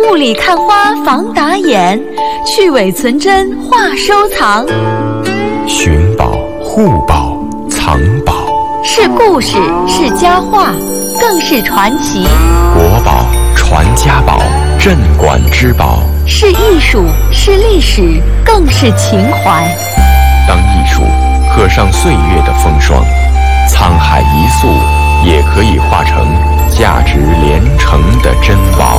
雾里看花防打眼，去伪存真话收藏。 寻宝、护宝、藏宝， 是故事，是佳话，更是传奇。 国宝、传家宝，镇馆之宝。 是艺术，是历史，更是情怀。 当艺术刻上岁月的风霜，沧海一粟也可以化成价值连城的珍宝。